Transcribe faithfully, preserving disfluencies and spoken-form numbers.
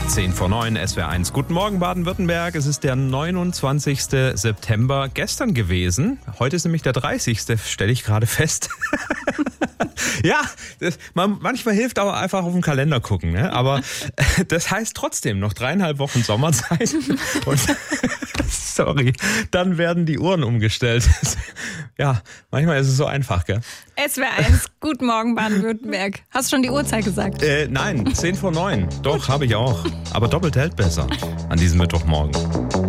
zehn vor neun, S W R eins. Guten Morgen Baden-Württemberg. Es ist der neunundzwanzigste September gestern gewesen. Heute ist nämlich der dreißigste stelle ich gerade fest. Ja, das, man, manchmal hilft auch einfach auf den Kalender gucken. Ne? Aber das heißt trotzdem noch dreieinhalb Wochen Sommerzeit. Und sorry, dann werden die Uhren umgestellt. Ja, manchmal ist es so einfach, gell? S W R eins, guten Morgen Baden-Württemberg. Hast du schon die Uhrzeit gesagt? Äh, nein, zehn vor neun. Doch, habe ich auch. Aber doppelt hält besser an diesem Mittwochmorgen.